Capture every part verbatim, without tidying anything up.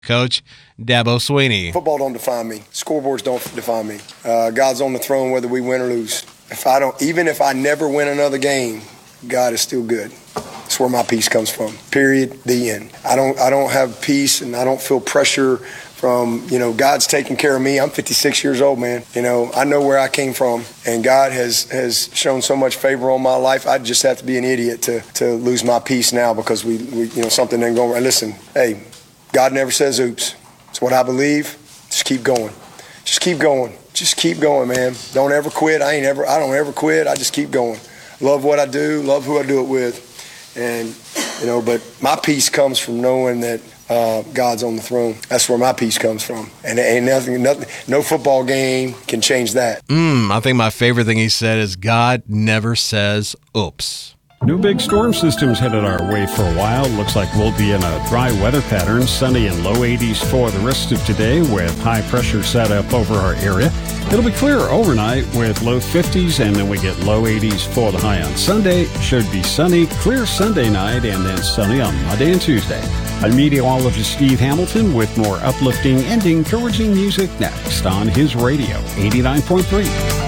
Coach Dabo Swinney. Football don't define me. Scoreboards don't define me. Uh, God's on the throne whether we win or lose. If I don't, even if I never win another game, God is still good. That's where my peace comes from. Period. The end. I don't. I don't have peace, and I don't feel pressure from, you know, God's taking care of me. I'm fifty-six years old, man. You know, I know where I came from, and God has has shown so much favor on my life. I just have to be an idiot to to lose my peace now because we, we you know, something didn't go right. Listen, hey. God never says oops. It's what I believe. Just keep going. Just keep going. Just keep going, man. Don't ever quit. I ain't ever, I don't ever quit. I just keep going. Love what I do. Love who I do it with. And, you know, but my peace comes from knowing that uh, God's on the throne. That's where my peace comes from. And ain't nothing, nothing, no football game can change that. Mm, I think my favorite thing he said is God never says oops. No big storm systems headed our way for a while. Looks like we'll be in a dry weather pattern. Sunny and low eighties for the rest of today with high pressure set up over our area. It'll be clear overnight with low fifties, and then we get low eighties for the high on Sunday. Should be sunny, clear Sunday night, and then sunny on Monday and Tuesday. I'm meteorologist Steve Hamilton with more uplifting and encouraging music next on His Radio eighty-nine point three.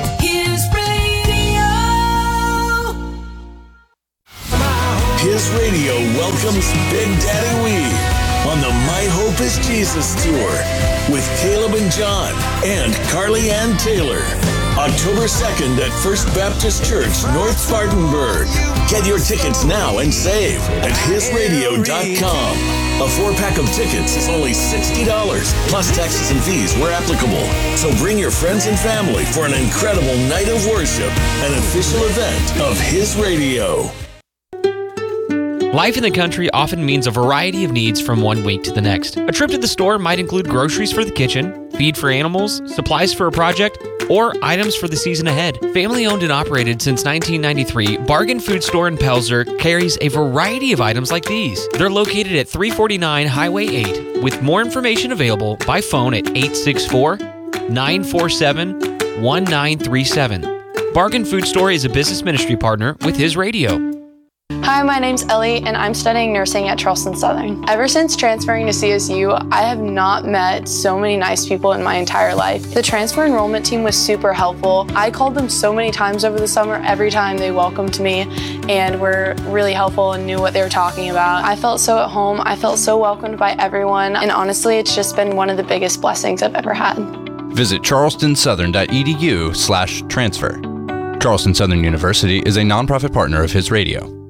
His Radio welcomes Big Daddy Weave on the My Hope is Jesus Tour with Caleb and John and Carly Ann Taylor. October second at First Baptist Church, North Spartanburg. Get your tickets now and save at his radio dot com. A four-pack of tickets is only sixty dollars, plus taxes and fees where applicable. So bring your friends and family for an incredible night of worship, an official event of His Radio. Life in the country often means a variety of needs from one week to the next. A trip to the store might include groceries for the kitchen, feed for animals, supplies for a project, or items for the season ahead. Family owned and operated since nineteen ninety-three, Bargain Food Store in Pelzer carries a variety of items like these. They're located at three forty-nine Highway eight, with more information available by phone at eight six four, nine four seven, one nine three seven. Bargain Food Store is a business ministry partner with His Radio. Hi, my name's Ellie, and I'm studying nursing at Charleston Southern. Ever since transferring to C S U, I have not met so many nice people in my entire life. The transfer enrollment team was super helpful. I called them so many times over the summer. Every time they welcomed me and were really helpful and knew what they were talking about. I felt so at home. I felt so welcomed by everyone, and honestly, it's just been one of the biggest blessings I've ever had. Visit charleston southern dot e d u slash transfer. Charleston Southern University is a nonprofit partner of His Radio.